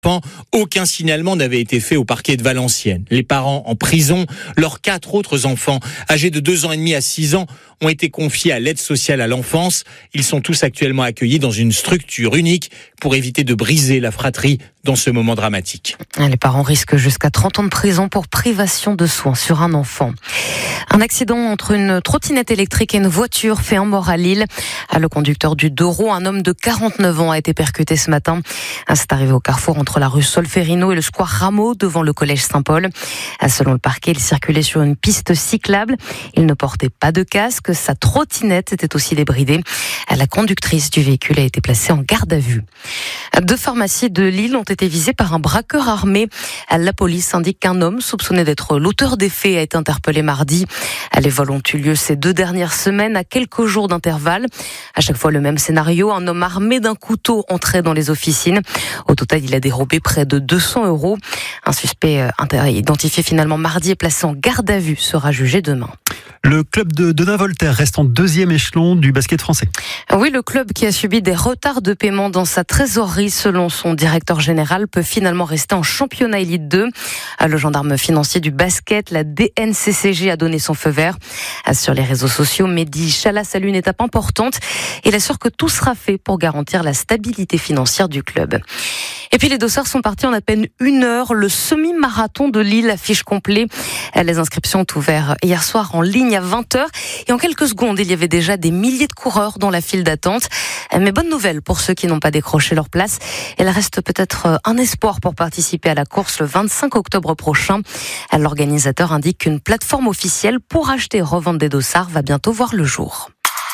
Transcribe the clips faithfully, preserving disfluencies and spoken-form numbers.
Aucun signalement n'avait été fait au parquet de Valenciennes. Les parents en prison, leurs quatre autres enfants, âgés de deux ans et demi à six ans, ont été confiés à l'aide sociale à l'enfance. Ils sont tous actuellement accueillis dans une structure unique pour éviter de briser la fratrie dans ce moment dramatique. Les parents risquent jusqu'à trente ans de prison pour privation de soins sur un enfant. Un accident entre une trottinette électrique et une voiture fait un mort à Lille. Le conducteur du deux roues, un homme de quarante-neuf ans, a été percuté ce matin. C'est arrivé au carrefour entre la rue Solferino et le square Rameau devant le collège Saint-Paul. Selon le parquet, il circulait sur une piste cyclable. Il ne portait pas de casque. Sa trottinette était aussi débridée. La conductrice du véhicule a été placée en garde à vue. Deux pharmacies de Lille ont été visées par un braqueur armé. La police indique qu'un homme soupçonné d'être l'auteur des faits a été interpellé mardi. Les vols ont eu lieu ces deux dernières semaines à quelques jours d'intervalle. À chaque fois le même scénario, un homme armé d'un couteau entrait dans les officines. Au total, il a dérobé près de deux cents euros. Un suspect identifié finalement mardi et placé en garde à vue sera jugé demain. Le club de Denain-Voltaire reste en deuxième échelon du basket français. Oui, le club qui a subi des retards de paiement dans sa trésorerie, selon son directeur général, peut finalement rester en championnat élite deux. Le gendarme financier du basket, la D N C C G, a donné son feu vert. Sur les réseaux sociaux, Mehdi Chala salue une étape importante. Il assure que tout sera fait pour garantir la stabilité financière du club. Et puis les dossards sont partis en à peine une heure. Le semi-marathon de Lille affiche complet. Les inscriptions ont ouvert hier soir en ligne à vingt heures. Et en quelques secondes, il y avait déjà des milliers de coureurs dans la file d'attente. Mais bonne nouvelle pour ceux qui n'ont pas décroché leur place. Il reste peut-être un espoir pour participer à la course le vingt-cinq octobre prochain. L'organisateur indique qu'une plateforme officielle pour acheter et revendre des dossards va bientôt voir le jour.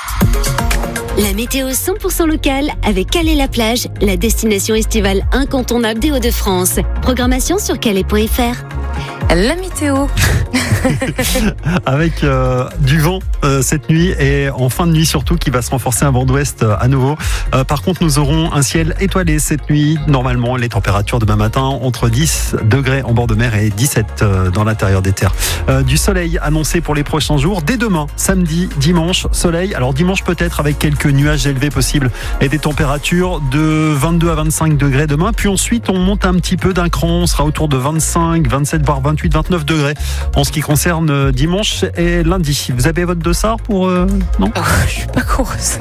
La météo cent pour cent locale avec Calais-la-Plage, la destination estivale incontournable des Hauts-de-France. Programmation sur calais point f r. La météo avec euh, du vent euh, cette nuit et en fin de nuit surtout qui va se renforcer, un vent d'ouest euh, à nouveau. Euh, par contre, nous aurons un ciel étoilé cette nuit. Normalement, les températures demain matin entre dix degrés en bord de mer et dix-sept euh, dans l'intérieur des terres. Euh, du soleil annoncé pour les prochains jours. Dès demain, samedi, dimanche, soleil. Alors dimanche peut-être avec quelques nuages élevés possibles et des températures de vingt-deux à vingt-cinq degrés demain. Puis ensuite, on monte un petit peu d'un cran. On sera autour de vingt-cinq, vingt-sept, voire vingt-huit, vingt-neuf degrés en ce qui concerne dimanche et lundi. Vous avez votre dossard pour... Euh, non oh, je suis pas course.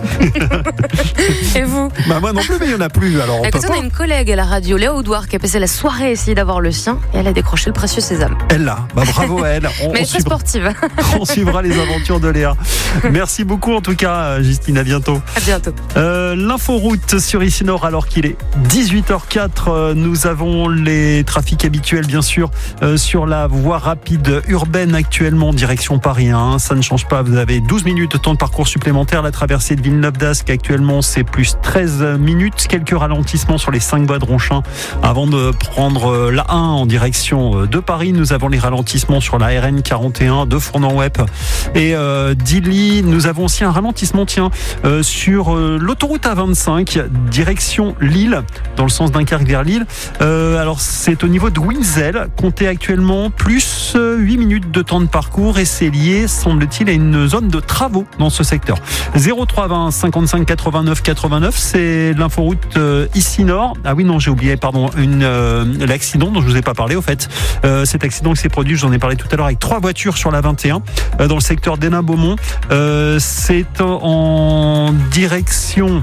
Et vous? Bah moi non plus, mais il n'y en a plus. Alors on, Écoute, peut on pas. a une collègue à la radio, Léa Audouard, qui a passé la soirée à essayer d'avoir le sien et elle a décroché le précieux sésame. Elle là, bah bravo à elle. On, mais elle est on pas suivra, sportive. on suivra les aventures de Léa. Merci beaucoup en tout cas, Justine, à bientôt. À bientôt. Euh, L'inforoute sur Ici Nord alors qu'il est dix-huit heures quatre. Euh, nous avons les trafics habituels bien sûr euh, sur la voie rapide urbaine actuellement direction Paris. Hein. Ça ne change pas, vous avez douze minutes de temps de parcours supplémentaire. La traversée de Villeneuve-d'Ascq actuellement c'est plus treize minutes. Quelques ralentissements sur les cinq voies de Ronchin avant de prendre la un en direction de Paris. Nous avons les ralentissements sur la R N quarante et un de Fournan-Wep et euh, d'Illy. Nous avons aussi un ralentissement tiens euh, sur euh, l'autoroute A vingt-cinq direction Lille dans le sens Dunkerque vers Lille. Euh, alors c'est au niveau de Winzel, comptez actuellement plus euh, huit minutes de temps de parcours et c'est lié semble-t-il à une zone de travaux dans ce secteur. zéro trois vingt cinquante-cinq quatre-vingt-neuf quatre-vingt-neuf, c'est l'inforoute euh, Ici Nord. Ah oui non j'ai oublié pardon une euh, l'accident dont je vous ai pas parlé au fait. Euh, cet accident qui s'est produit, j'en ai parlé tout à l'heure avec trois voitures sur la vingt et un euh, dans le secteur d'Hénin-Beaumont. Euh, c'est en direction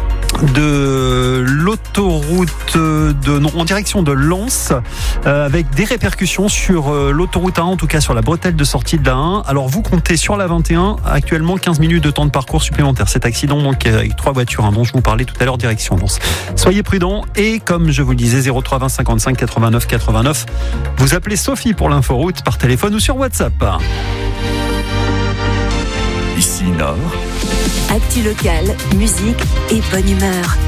de l'autoroute de non, en direction de Lens euh, avec des répercussions sur euh, l'autoroute A un, en tout cas sur la bretelle de sortie de la un. Alors vous comptez sur la vingt et un actuellement quinze minutes de temps de parcours supplémentaire. Cet accident donc avec trois voitures hein, dont je vous parlais tout à l'heure direction Lens. Soyez prudents et comme je vous le disais zéro trois vingt cinquante-cinq quatre-vingt-neuf quatre-vingt-neuf, vous appelez Sophie pour l'inforoute par téléphone ou sur WhatsApp. Ici Nord. Actu local, musique et bonne humeur.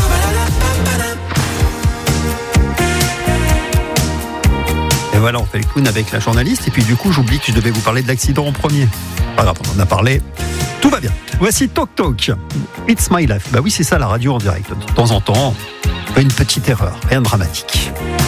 Et voilà, on fait le clown avec la journaliste et puis du coup j'oublie que je devais vous parler de l'accident en premier. Pas grave, on en a parlé. Tout va bien. Voici Talk Talk. It's my life. Bah oui, c'est ça la radio en direct. De temps en temps, une petite erreur, rien de dramatique.